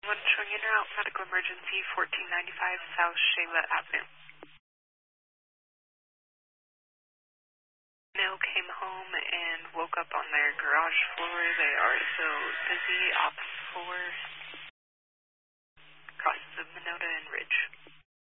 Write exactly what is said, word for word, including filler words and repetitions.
one showing in or out, medical emergency, fourteen ninety-five South Shayla Avenue. Male came home and woke up on their garage floor. They are still dizzy, op four, crosses of Minota and Ridge.